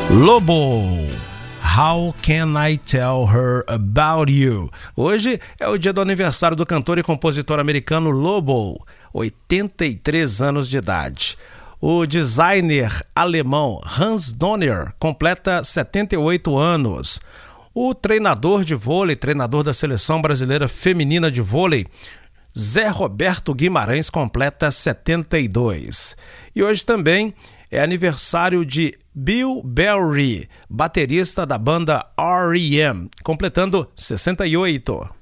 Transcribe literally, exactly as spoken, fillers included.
Lobo, How Can I Tell Her About You? Hoje é o dia do aniversário do cantor e compositor americano Lobo, oitenta e três anos de idade. O designer alemão Hans Donner completa setenta e oito anos. O treinador de vôlei, treinador da seleção brasileira feminina de vôlei, Zé Roberto Guimarães, completa setenta e dois. E hoje também é aniversário de Bill Berry, baterista da banda R E M, completando sessenta e oito.